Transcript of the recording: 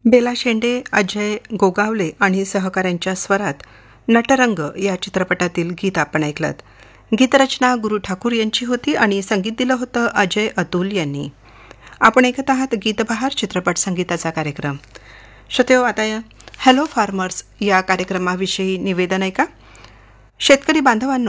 बेला शेंडे, अजय गोगावले आणि सहकाऱ्यांच्या स्वरात नटरंग या चित्रपटातील गीत आपण ऐकलं. गीतरचना गुरु ठाकूर यांची होती आणि संगीत दिलं होतं अजय अतुल यांनी. आपण ऐकत आहात गीतबहार चित्रपट संगीताचा कार्यक्रम. श्रोतेहो, आता हॅलो फार्मर्स या कार्यक्रमाविषयी निवेदन ऐका. शेतकरी बांधवांनो,